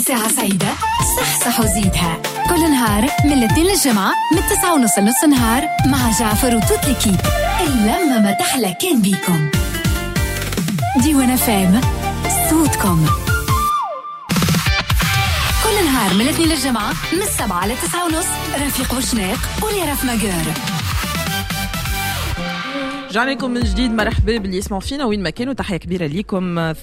ساعة سعيدة صح وزيدها كل نهار من الاثنين للجمعة من 9:30 لنص النهار مع جعفر وتوت ليكيب. اللمة ما تحلى كان بيكم. ديوان فام صوتكم كل نهار من الاثنين للجمعة من 7 ل 9:30. رفيق وشناق وليرف مجار. رجعنا لكم من جديد. مرحبا باللي يسمعوا فينا وين ما كانوا. تحية كبيرة ليكم.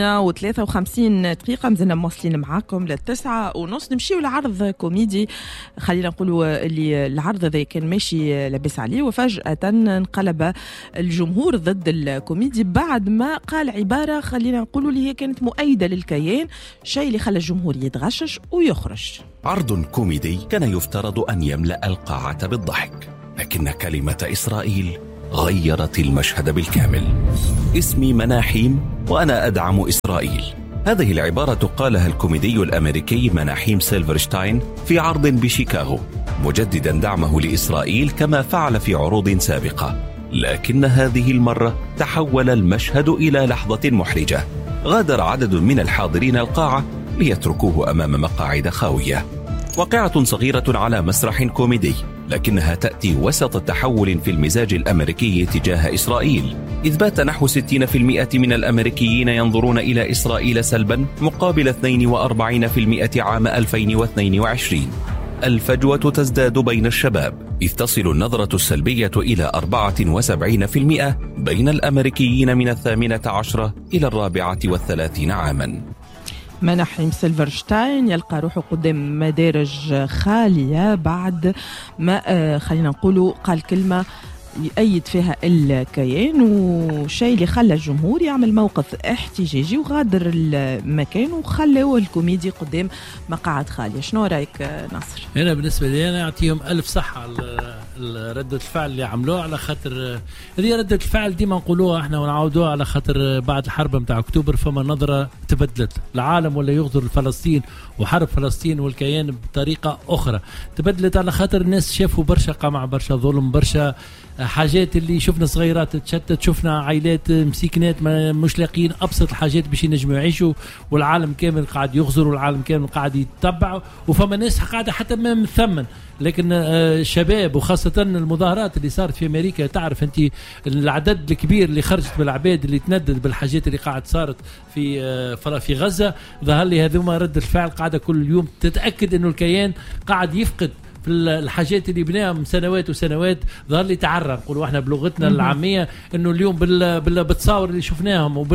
8:53 دقيقة مازلنا مواصلين معاكم ل9:30. نمشيو لعرض كوميدي، خلينا نقولوا اللي العرض ذا كان ماشي لابس عليه وفجأة انقلب الجمهور ضد الكوميدي بعد ما قال عبارة خلينا نقولوا اللي هي كانت مؤيدة للكيان، شيء اللي خلى الجمهور يتغشش ويخرج. عرض كوميدي كان يفترض أن يملأ القاعة بالضحك، لكن كلمة إسرائيل غيرت المشهد بالكامل. اسمي مناحيم وأنا أدعم إسرائيل. هذه العبارة قالها الكوميدي الأمريكي مناحيم سيلفرشتاين في عرض بشيكاغو، مجددا دعمه لإسرائيل كما فعل في عروض سابقة. لكن هذه المرة تحول المشهد إلى لحظة محرجة. غادر عدد من الحاضرين القاعة ليتركوه أمام مقاعد خاوية. واقعة صغيرة على مسرح كوميدي، لكنها تأتي وسط تحول في المزاج الأمريكي تجاه إسرائيل، إذ بات نحو 60% من الأمريكيين ينظرون إلى إسرائيل سلبا مقابل 42% عام 2022. الفجوة تزداد بين الشباب، إذ تصل النظرة السلبية إلى 74% بين الأمريكيين من 18 إلى 34 عاما. مناحيم سيلفرشتاين يلقى روحه قدام مدارج خالية بعد ما خلينا نقولوا قال كلمة يأيد فيها الكيان، وشيء اللي خلى الجمهور يعمل موقف احتجاجي وغادر المكان وخلوا الكوميدي قدام مقاعد خالية. شنو رأيك ناصر؟ أنا بالنسبة لي أنا أعطيهم ألف صحة على ردة الفعل اللي عملوه، على خاطر هذه ردة الفعل ديما نقولوها احنا ونعودوها، على خاطر بعد الحرب متاع أكتوبر فما نظرة تبدلت. العالم ولا يغدر فلسطين وحرب فلسطين والكيان بطريقة أخرى تبدلت، على خاطر الناس شافوا برشا قمع، برشا ظلم، برشا حاجات اللي شفنا صغيرات تشتت، شفنا عائلات مسيكنات مش لاقيين أبسط الحاجات باش ينجموا يعيشوا، والعالم كامل قاعد يغزر والعالم كامل قاعد يتبع، وفما ناس قاعدة حتى ما مثمن. لكن الشباب وخاصة المظاهرات اللي صارت في أمريكا، تعرف أنت العدد الكبير اللي خرجت بالعباد اللي تندد بالحاجات اللي قاعد صارت في غزة، ظهر لي هذوما رد الفعل قاعدة كل يوم تتأكد أنه الكيان قاعد يفقد في الحاجات اللي بناهم سنوات وسنوات. ظهر لي تعرى نقولوا احنا بلغتنا العاميه انه اليوم بالتصاور اللي شفناهم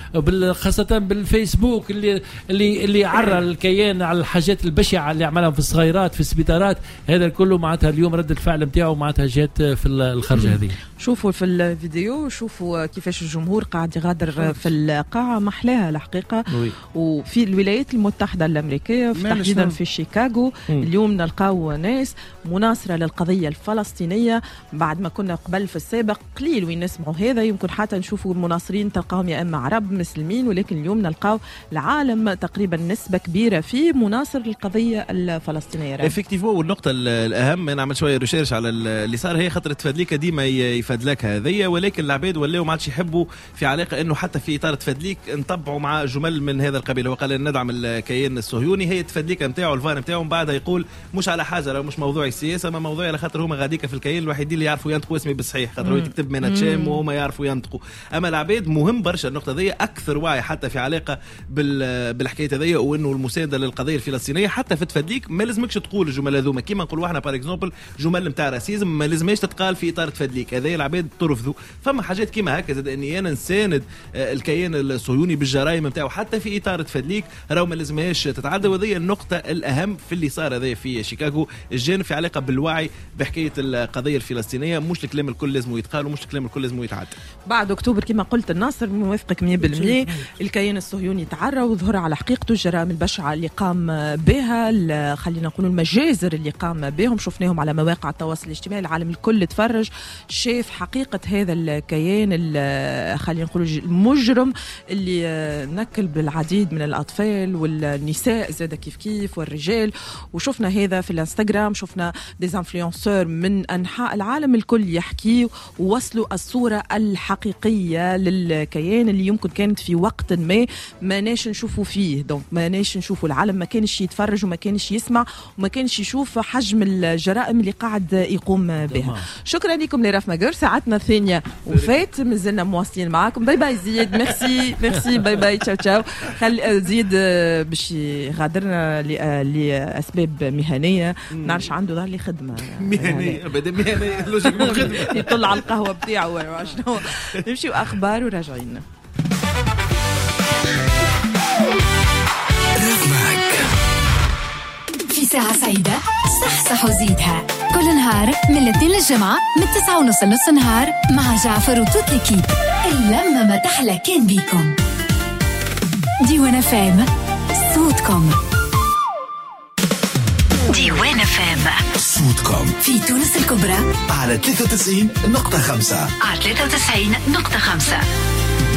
خاصه بالفيسبوك اللي عرى الكيان على الحاجات البشعه اللي عملهم في الصغيرات في السبيطارات، هذا كله معناتها اليوم رد الفعل نتاعو معناتها جات في الخرجه هذه. شوفوا في الفيديو، شوفوا كيفاش الجمهور قاعد يغادر في القاعه، محلاها الحقيقه. وفي الولايات المتحده الامريكيه تحديدا في شيكاغو اليوم نلقاو ناس مناصرة للقضية الفلسطينية، بعد ما كنا قبل في السابق قليل وين نسمعوا هذا. يمكن حتى نشوفوا المناصرين تلقاهم يا إما عرب مسلمين، ولكن اليوم نلقاو العالم تقريبا نسبة كبيرة فيه مناصر للقضية الفلسطينية. افكتيفو. والنقطة الأهم أنا عمل شوية ريسيرش على اللي صار، هي خطرة تفادليك ديما يفادلك هذية، ولكن العباد ولاو ما عادش يحبوا في علاقة إنه حتى في إطار تفادليك نطبعوا مع جمل من هذا القبيل. وقال ندعم الكيان الصهيوني، هي تفادليك نتاعو الفان نتاعو، بعدها يقول مش على حاجة، مش موضوع السياسة، ما موضوع على خاطر هما غاديك في الكيان الوحيدين اللي يعرفوا ينطقوا اسمي بالصحيح، خاطر هو تكتب من تشام وهما يعرفوا ينطقوا. اما العباد مهم برشا النقطة ذي، اكثر وعي حتى في علاقة بالحكاية ذي، وانه المساندة للقضية الفلسطينية حتى في تفادليك ما لازمكش تقول الجمل هذوما كيما نقولوا احنا بار اكزومبل جمل نتاع راسيزم ما لازمش تتقال في اطار تفادليك، هذه العباد ترفضوا. فما حاجات كيما هكا زاد اني انا نساند الكيان الصهيوني بالجرائم نتاعو حتى في اطار تفادليك، راهو ما لازمهاش تتعدى. وهذه النقطة الاهم في اللي صار هذا في شيكاغو، الجانب في علاقة بالوعي بحكاية القضية الفلسطينية. مش الكلام الكل لازم يتقال ومش الكلام الكل لازم يتعاد. بعد أكتوبر كما قلت الناصر موافقك 100%، الكيان الصهيوني تعرى وظهر على حقيقته الجرائم البشعة اللي قام بها، خلينا نقول المجازر اللي قام بهم، شفناهم على مواقع التواصل الاجتماعي، العالم الكل تفرج شاف حقيقة هذا الكيان خلينا نقول المجرم اللي نكل بالعديد من الأطفال والنساء زاد كيف والرجال. وشفنا هذا في الانستغرام انستغرام، شفنا ديزانفلونسور من انحاء العالم الكل يحكي ووصلوا الصوره الحقيقيه للكيان اللي يمكن كانت في وقت ما ناش نشوفوا فيه. دونك ما ناش نشوفوا، العالم ما كانش يتفرج وما كانش يسمع وما كانش يشوف حجم الجرائم اللي قاعد يقوم بها. شكرا لكم لراف ماجور، ساعتنا الثانيه وفات، مازلنا مواصلين معاكم. باي باي زيد، ميرسي باي باي، تشاو تشاو. خل زيد باش غادرنا لاسباب مهنيه، نعرفش عنده ظهر لي خدمه مهنيه ابدا، مهنيه لوجيك مو خدمه، يطلع على القهوه بتاعه ولا شنو. نمشيو اخبار وراجعين. في ساعة سعيدة صح وزيدها كل نهار من الاثنين للجمعة من 9:30 لنص نهار مع جعفر وتوت ليكيب. اللمة ما تحلى كان بيكم. ديوان فام صوتكم. ديوان فام صوتكم في تونس الكبرى على 93.5. على 93.5.